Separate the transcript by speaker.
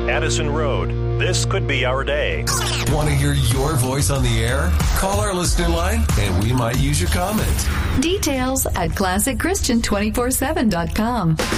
Speaker 1: Addison Road. This could be our day.
Speaker 2: Want to hear your voice on the air? Call our listener line and we might use your comment.
Speaker 3: Details at ClassicChristian247.com.